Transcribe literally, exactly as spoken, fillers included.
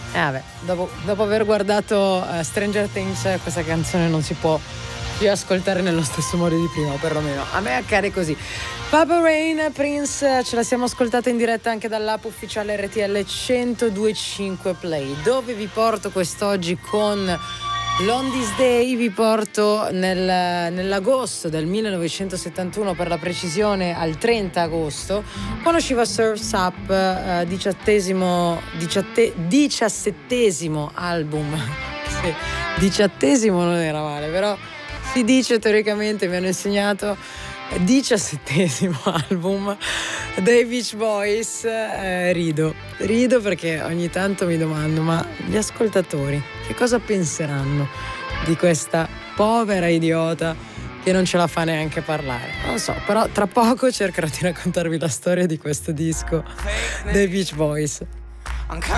Eh vabbè, dopo, dopo aver guardato uh, Stranger Things, questa canzone non si può più ascoltare nello stesso modo di prima, o perlomeno a me accade così. Purple Rain, Prince, ce la siamo ascoltata in diretta anche dall'app ufficiale R T L centodue e cinque Play. Dove vi porto quest'oggi con l'On This Day? Vi porto nel, nell'agosto del millenovecentosettantuno, per la precisione al trenta agosto, quando usciva Surf's Up, eh, diciottesimo, diciatte, diciassettesimo album. Sì, diciottesimo non era male, però si dice teoricamente, mi hanno insegnato, diciassettesimo album dei Beach Boys. eh, rido rido perché ogni tanto mi domando, ma gli ascoltatori che cosa penseranno di questa povera idiota che non ce la fa neanche parlare? Non lo so, però tra poco cercherò di raccontarvi la storia di questo disco dei Beach Boys. I'm